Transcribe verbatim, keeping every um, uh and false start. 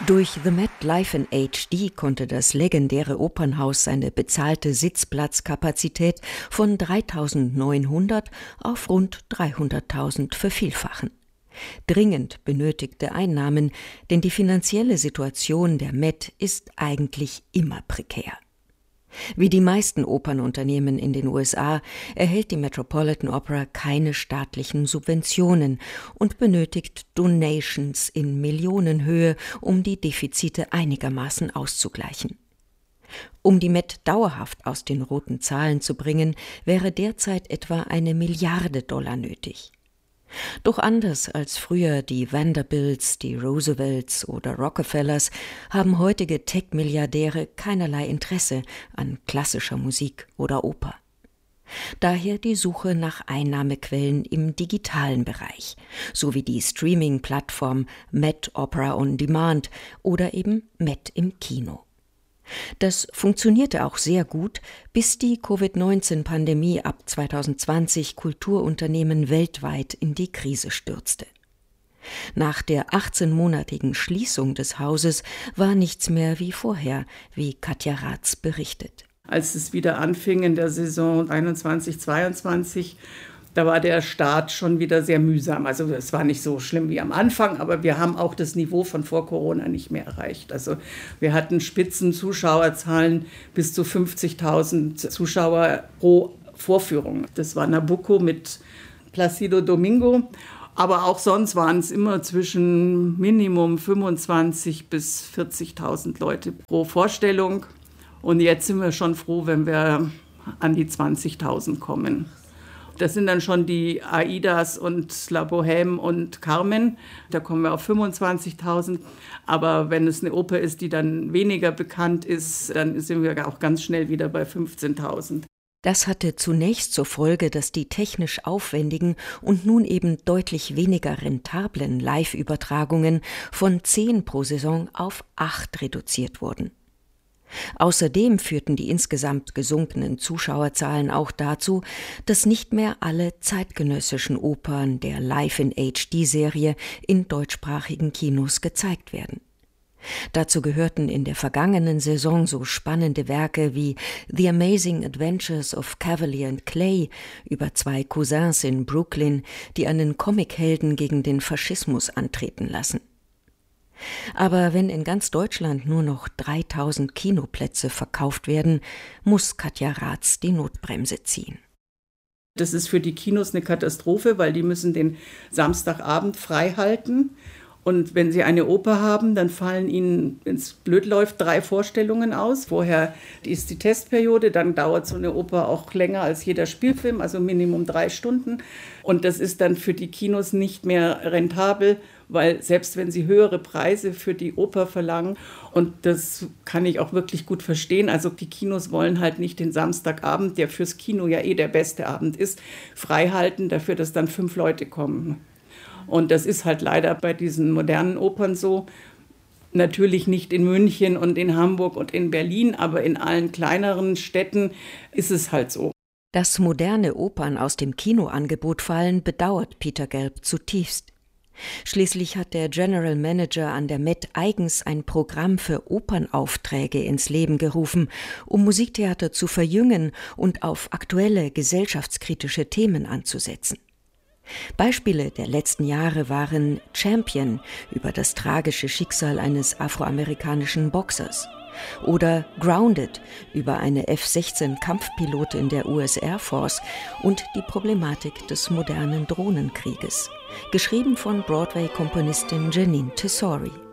Durch The Met Live in H D konnte das legendäre Opernhaus seine bezahlte Sitzplatzkapazität von dreitausendneunhundert auf rund dreihunderttausend vervielfachen. Dringend benötigte Einnahmen, denn die finanzielle Situation der Met ist eigentlich immer prekär. Wie die meisten Opernunternehmen in den U S A erhält die Metropolitan Opera keine staatlichen Subventionen und benötigt Donations in Millionenhöhe, um die Defizite einigermaßen auszugleichen. Um die Met dauerhaft aus den roten Zahlen zu bringen, wäre derzeit etwa eine Milliarde Dollar nötig. Doch anders als früher die Vanderbilts, die Roosevelts oder Rockefellers haben heutige Tech-Milliardäre keinerlei Interesse an klassischer Musik oder Oper. Daher die Suche nach Einnahmequellen im digitalen Bereich, sowie die Streaming-Plattform Met Opera on Demand oder eben Met im Kino. Das funktionierte auch sehr gut, bis die Covid neunzehn Pandemie ab zweitausendzwanzig Kulturunternehmen weltweit in die Krise stürzte. Nach der achtzehnmonatigen Schließung des Hauses war nichts mehr wie vorher, wie Katja Ratz berichtet. Als es wieder anfing in der Saison einundzwanzig zweiundzwanzig, da war der Start schon wieder sehr mühsam. Also es war nicht so schlimm wie am Anfang, aber wir haben auch das Niveau von vor Corona nicht mehr erreicht. Also wir hatten Spitzen-Zuschauerzahlen bis zu fünfzigtausend Zuschauer pro Vorführung. Das war Nabucco mit Placido Domingo. Aber auch sonst waren es immer zwischen Minimum fünfundzwanzigtausend bis vierzigtausend Leute pro Vorstellung. Und jetzt sind wir schon froh, wenn wir an die zwanzigtausend kommen. Das sind dann schon die Aidas und La Bohème und Carmen. Da kommen wir auf fünfundzwanzigtausend. Aber wenn es eine Oper ist, die dann weniger bekannt ist, dann sind wir auch ganz schnell wieder bei fünfzehntausend. Das hatte zunächst zur Folge, dass die technisch aufwendigen und nun eben deutlich weniger rentablen Live-Übertragungen von zehn pro Saison auf acht reduziert wurden. Außerdem führten die insgesamt gesunkenen Zuschauerzahlen auch dazu, dass nicht mehr alle zeitgenössischen Opern der Live in H D-Serie in deutschsprachigen Kinos gezeigt werden. Dazu gehörten in der vergangenen Saison so spannende Werke wie The Amazing Adventures of Cavalier and Clay über zwei Cousins in Brooklyn, die einen Comichelden gegen den Faschismus antreten lassen. Aber wenn in ganz Deutschland nur noch dreitausend Kinoplätze verkauft werden, muss Katja Ratz die Notbremse ziehen. Das ist für die Kinos eine Katastrophe, weil die müssen den Samstagabend frei halten. Und wenn sie eine Oper haben, dann fallen ihnen, wenn es blöd läuft, drei Vorstellungen aus. Vorher ist die Testperiode, dann dauert so eine Oper auch länger als jeder Spielfilm, also Minimum drei Stunden. Und das ist dann für die Kinos nicht mehr rentabel, weil selbst wenn sie höhere Preise für die Oper verlangen, und das kann ich auch wirklich gut verstehen, also die Kinos wollen halt nicht den Samstagabend, der fürs Kino ja eh der beste Abend ist, frei halten dafür, dass dann fünf Leute kommen. Und das ist halt leider bei diesen modernen Opern so. Natürlich nicht in München und in Hamburg und in Berlin, aber in allen kleineren Städten ist es halt so. Dass moderne Opern aus dem Kinoangebot fallen, bedauert Peter Gelb zutiefst. Schließlich hat der General Manager an der Met eigens ein Programm für Opernaufträge ins Leben gerufen, um Musiktheater zu verjüngen und auf aktuelle gesellschaftskritische Themen anzusetzen. Beispiele der letzten Jahre waren Champion über das tragische Schicksal eines afroamerikanischen Boxers oder Grounded über eine F sechzehn Kampfpilotin der U S Air Force und die Problematik des modernen Drohnenkrieges, geschrieben von Broadway-Komponistin Jeanine Tesori.